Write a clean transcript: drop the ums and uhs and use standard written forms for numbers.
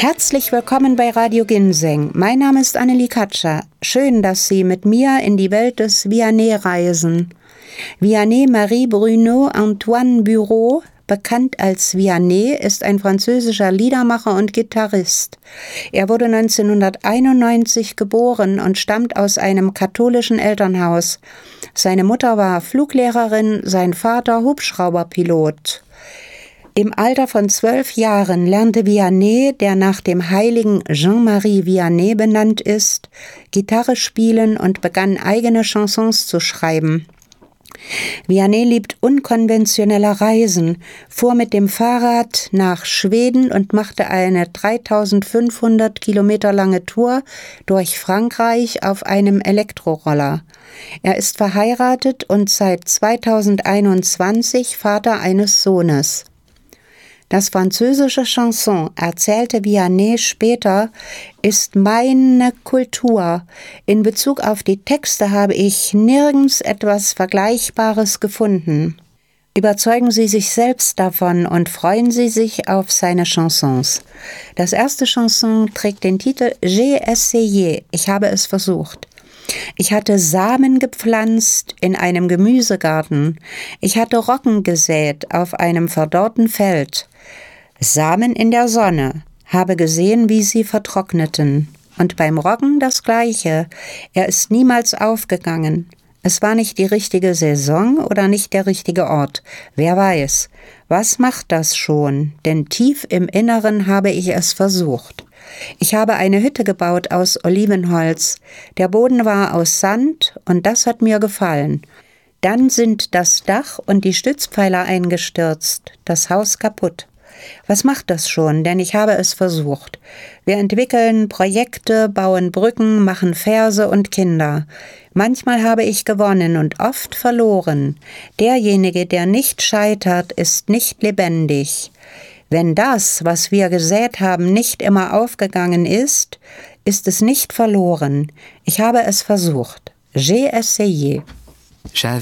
Herzlich willkommen bei Radio Ginseng. Mein Name ist Annelie Katscher. Schön, dass Sie mit mir in die Welt des Vianney reisen. Vianney Marie Bruno Antoine Bureau, bekannt als Vianney, ist ein französischer Liedermacher und Gitarrist. Er wurde 1991 geboren und stammt aus einem katholischen Elternhaus. Seine Mutter war Fluglehrerin, sein Vater Hubschrauberpilot. Im Alter von 12 Jahren lernte Vianney, der nach dem heiligen Jean-Marie Vianney benannt ist, Gitarre spielen und begann eigene Chansons zu schreiben. Vianney liebt unkonventionelle Reisen, fuhr mit dem Fahrrad nach Schweden und machte eine 3500 Kilometer lange Tour durch Frankreich auf einem Elektroroller. Er ist verheiratet und seit 2021 Vater eines Sohnes. Das französische Chanson, erzählte Vianney später, ist meine Kultur. In Bezug auf die Texte habe ich nirgends etwas Vergleichbares gefunden. Überzeugen Sie sich selbst davon und freuen Sie sich auf seine Chansons. Das erste Chanson trägt den Titel J'ai essayé, ich habe es versucht. Ich hatte Samen gepflanzt in einem Gemüsegarten. Ich hatte Roggen gesät auf einem verdorrten Feld. Samen in der Sonne, habe gesehen, wie sie vertrockneten. Und beim Roggen das Gleiche. Er ist niemals aufgegangen. Es war nicht die richtige Saison oder nicht der richtige Ort. Wer weiß. Was macht das schon? Denn tief im Inneren habe ich es versucht. Ich habe eine Hütte gebaut aus Olivenholz. Der Boden war aus Sand und das hat mir gefallen. Dann sind das Dach und die Stützpfeiler eingestürzt, das Haus kaputt. Was macht das schon? Denn ich habe es versucht. Wir entwickeln Projekte, bauen Brücken, machen Verse und Kinder. Manchmal habe ich gewonnen und oft verloren. Derjenige, der nicht scheitert, ist nicht lebendig. Wenn das, was wir gesät haben, nicht immer aufgegangen ist, ist es nicht verloren. Ich habe es versucht. J'ai essayé. J'avais